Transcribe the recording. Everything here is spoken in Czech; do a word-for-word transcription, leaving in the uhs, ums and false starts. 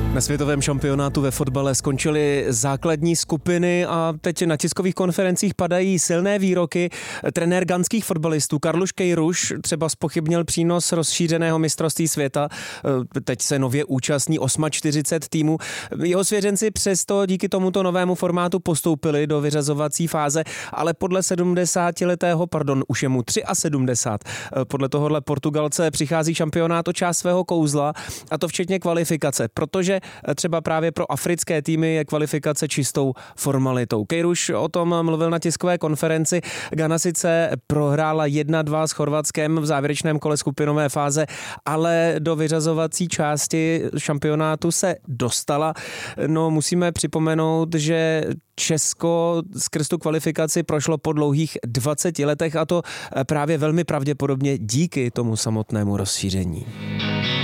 Na světovém šampionátu ve fotbale skončily základní skupiny a teď na tiskových konferencích padají silné výroky. Trenér ganských fotbalistů Carlos Queiroz třeba zpochybnil přínos rozšířeného mistrovství světa. Teď se nově účastní čtyřicet osm týmů. Jeho svěřenci přesto díky tomuto novému formátu postoupili do vyřazovací fáze, ale podle sedmdesátiletého, pardon, už je mu sedmdesát tři, podle tohohle Portugalce přichází šampionát o část svého kouzla, a to včetně kvalifikace, protože třeba právě pro africké týmy je kvalifikace čistou formalitou. Queiroz o tom mluvil na tiskové konferenci. Ghana sice prohrála jedna dva s Chorvatskem v závěrečném kole skupinové fáze, ale do vyřazovací části šampionátu se dostala. No, musíme připomenout, že Česko skrz tu kvalifikaci prošlo po dlouhých dvaceti letech, a to právě velmi pravděpodobně díky tomu samotnému rozšíření.